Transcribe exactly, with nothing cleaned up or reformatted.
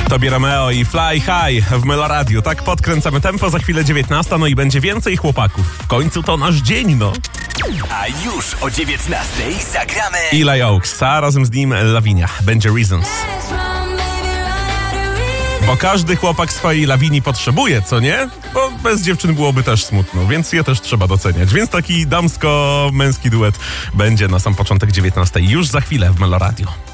Tobie Romeo i Fly High w Meloradiu. Tak podkręcamy tempo, za chwilę dziewiętnasta, no i będzie więcej chłopaków. W końcu to nasz dzień, no. A już o dziewiętnastej zagramy Eli Oaks, a razem z nim Lavinia. Będzie Reasons. Bo każdy chłopak swojej Lawini potrzebuje, co nie? Bo bez dziewczyn byłoby też smutno, więc je też trzeba doceniać. Więc taki damsko-męski duet będzie na sam początek dziewiętnastej już za chwilę w Meloradiu.